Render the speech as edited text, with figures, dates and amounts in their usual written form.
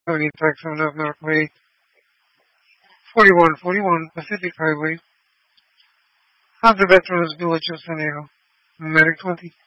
Tax on Northway 4141 Pacific Highway, of the Veterans Village of San Diego. Medic 20.